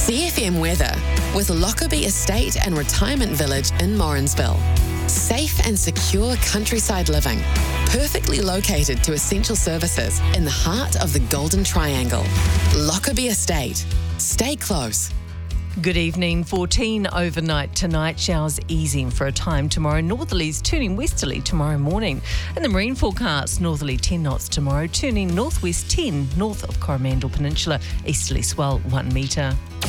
CFM weather with Lockerbie Estate and Retirement Village in Morrinsville. Safe and secure countryside living, perfectly located to essential services in the heart of the Golden Triangle. Lockerbie Estate. Stay close. Good evening. 14 overnight tonight. Showers easing for a time tomorrow. Northerlies turning westerly tomorrow morning. And the marine forecast, northerly 10 knots tomorrow, turning northwest 10 north of Coromandel Peninsula. Easterly swell 1 metre.